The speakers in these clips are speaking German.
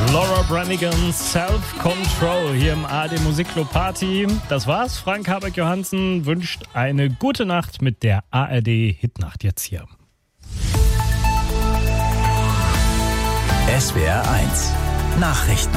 Laura Branigan, Self-Control hier im ARD Musikclub Party. Das war's. Frank Habeck-Johansen wünscht eine gute Nacht mit der ARD Hitnacht jetzt hier. SWR 1 Nachrichten.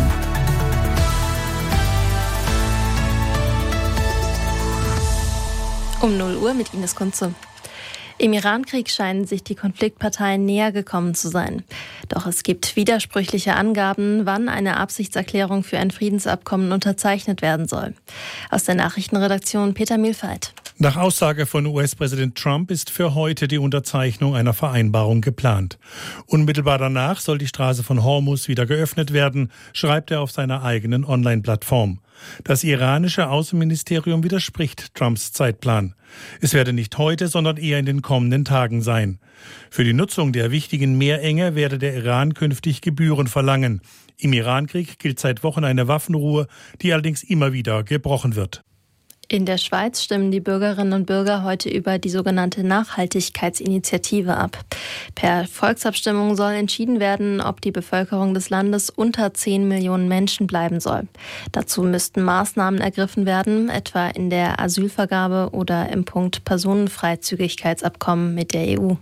Um 0 Uhr mit Ines Kunze. Im Iran-Krieg scheinen sich die Konfliktparteien näher gekommen zu sein. Doch es gibt widersprüchliche Angaben, wann eine Absichtserklärung für ein Friedensabkommen unterzeichnet werden soll. Aus der Nachrichtenredaktion Peter Mühlfeit. Nach Aussage von US-Präsident Trump ist für heute die Unterzeichnung einer Vereinbarung geplant. Unmittelbar danach soll die Straße von Hormuz wieder geöffnet werden, schreibt er auf seiner eigenen Online-Plattform. Das iranische Außenministerium widerspricht Trumps Zeitplan. Es werde nicht heute, sondern eher in den kommenden Tagen sein. Für die Nutzung der wichtigen Meerenge werde der Iran künftig Gebühren verlangen. Im Irankrieg gilt seit Wochen eine Waffenruhe, die allerdings immer wieder gebrochen wird. In der Schweiz stimmen die Bürgerinnen und Bürger heute über die sogenannte Nachhaltigkeitsinitiative ab. Per Volksabstimmung soll entschieden werden, ob die Bevölkerung des Landes unter 10 Millionen Menschen bleiben soll. Dazu müssten Maßnahmen ergriffen werden, etwa in der Asylvergabe oder im Punkt Personenfreizügigkeitsabkommen mit der EU.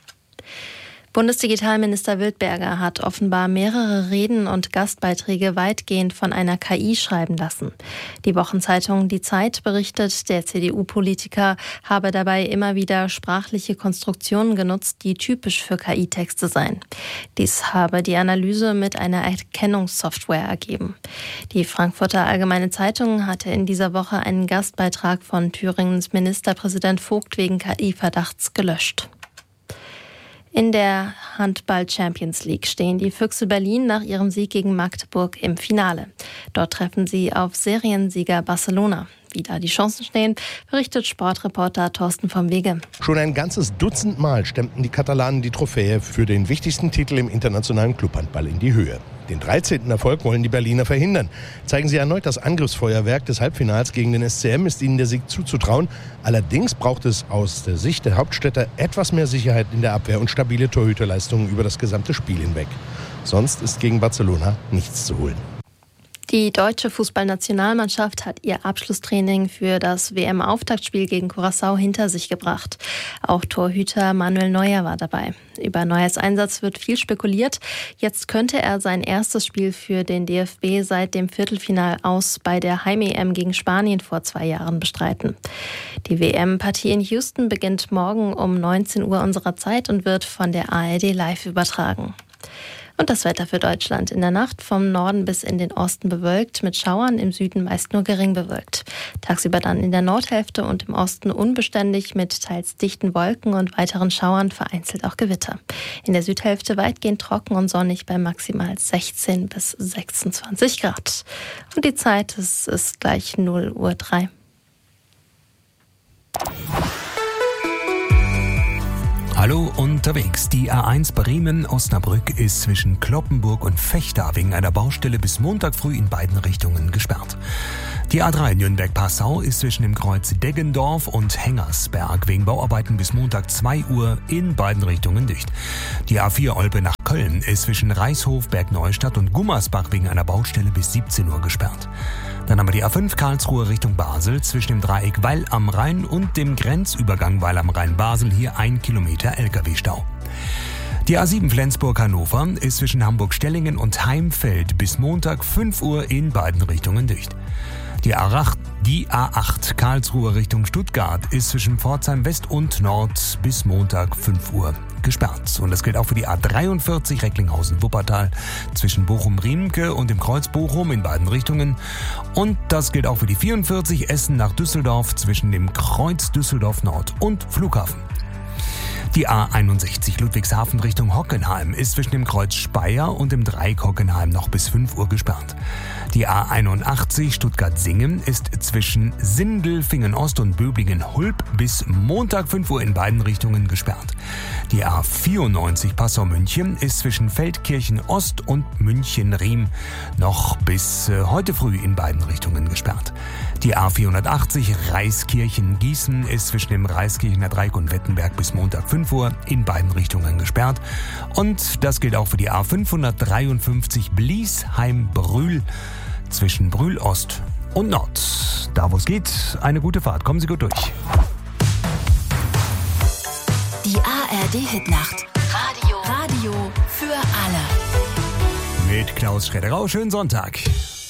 Bundesdigitalminister Wildberger hat offenbar mehrere Reden und Gastbeiträge weitgehend von einer KI schreiben lassen. Die Wochenzeitung Die Zeit berichtet, der CDU-Politiker habe dabei immer wieder sprachliche Konstruktionen genutzt, die typisch für KI-Texte seien. Dies habe die Analyse mit einer Erkennungssoftware ergeben. Die Frankfurter Allgemeine Zeitung hatte in dieser Woche einen Gastbeitrag von Thüringens Ministerpräsident Vogt wegen KI-Verdachts gelöscht. In der Handball-Champions League stehen die Füchse Berlin nach ihrem Sieg gegen Magdeburg im Finale. Dort treffen sie auf Seriensieger Barcelona. Wie da die Chancen stehen, berichtet Sportreporter Thorsten vom Wege. Schon ein ganzes Dutzend Mal stemmten die Katalanen die Trophäe für den wichtigsten Titel im internationalen Clubhandball in die Höhe. Den 13. Erfolg wollen die Berliner verhindern. Zeigen sie erneut das Angriffsfeuerwerk des Halbfinals gegen den SCM, ist ihnen der Sieg zuzutrauen. Allerdings braucht es aus der Sicht der Hauptstädter etwas mehr Sicherheit in der Abwehr und stabile Torhüterleistungen über das gesamte Spiel hinweg. Sonst ist gegen Barcelona nichts zu holen. Die deutsche Fußballnationalmannschaft hat ihr Abschlusstraining für das WM-Auftaktspiel gegen Curaçao hinter sich gebracht. Auch Torhüter Manuel Neuer war dabei. Über Neuers Einsatz wird viel spekuliert. Jetzt könnte er sein erstes Spiel für den DFB seit dem Viertelfinal aus bei der Heim-EM gegen Spanien vor 2 Jahren bestreiten. Die WM-Partie in Houston beginnt morgen um 19 Uhr unserer Zeit und wird von der ARD live übertragen. Und das Wetter für Deutschland. In der Nacht vom Norden bis in den Osten bewölkt, mit Schauern, im Süden meist nur gering bewölkt. Tagsüber dann in der Nordhälfte und im Osten unbeständig mit teils dichten Wolken und weiteren Schauern, vereinzelt auch Gewitter. In der Südhälfte weitgehend trocken und sonnig bei maximal 16 bis 26 Grad. Und die Zeit, es ist gleich 0:03 Uhr. Hallo unterwegs. Die A1 Bremen-Osnabrück ist zwischen Cloppenburg und Vechta wegen einer Baustelle bis Montag früh in beiden Richtungen gesperrt. Die A3 Nürnberg-Passau ist zwischen dem Kreuz Deggendorf und Hengersberg wegen Bauarbeiten bis Montag 2 Uhr in beiden Richtungen dicht. Die A4 Olpe nach Köln ist zwischen Reishof, Bergneustadt und Gummersbach wegen einer Baustelle bis 17 Uhr gesperrt. Dann haben wir die A5 Karlsruhe Richtung Basel zwischen dem Dreieck Weil am Rhein und dem Grenzübergang Weil am Rhein-Basel hier 1 Kilometer LKW-Stau. Die A7 Flensburg-Hannover ist zwischen Hamburg-Stellingen und Heimfeld bis Montag 5 Uhr in beiden Richtungen dicht. Die A8 Karlsruhe Richtung Stuttgart ist zwischen Pforzheim West und Nord bis Montag 5 Uhr gesperrt. Und das gilt auch für die A43 Recklinghausen-Wuppertal zwischen Bochum-Riemke und dem Kreuz Bochum in beiden Richtungen. Und das gilt auch für die 44 Essen nach Düsseldorf zwischen dem Kreuz Düsseldorf Nord und Flughafen. Die A61 Ludwigshafen Richtung Hockenheim ist zwischen dem Kreuz Speyer und dem Dreieck Hockenheim noch bis 5 Uhr gesperrt. Die A81 Stuttgart-Singen ist zwischen Sindelfingen-Ost und Böblingen-Hulb bis Montag 5 Uhr in beiden Richtungen gesperrt. Die A94 Passau-München ist zwischen Feldkirchen-Ost und München-Riem noch bis heute früh in beiden Richtungen gesperrt. Die A480 Reiskirchen-Gießen ist zwischen dem Reiskirchener Dreieck und Wettenberg bis Montag 5 5 Uhr in beiden Richtungen gesperrt. Und das gilt auch für die A553 Bliesheim-Brühl zwischen Brühl Ost und Nord. Da wo es geht, eine gute Fahrt. Kommen Sie gut durch. Die ARD-Hitnacht. Radio für alle. Mit Klaus Schredderau. Schönen Sonntag.